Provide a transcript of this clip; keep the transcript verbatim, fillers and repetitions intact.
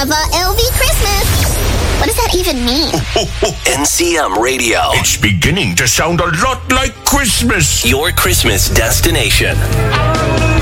Have a L V Christmas. What does that even mean? N C M Radio. It's beginning to sound a lot like Christmas. Your Christmas destination.